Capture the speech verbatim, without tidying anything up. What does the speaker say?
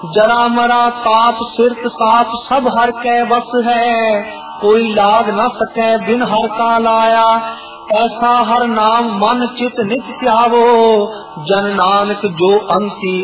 जरा मरा ताप सिरत साप सब हर कै बस है, कोई लाग न सकै बिन हर का लाया। ऐसा हर नाम मन चित नित ध्यावो, जन नानक जो अंति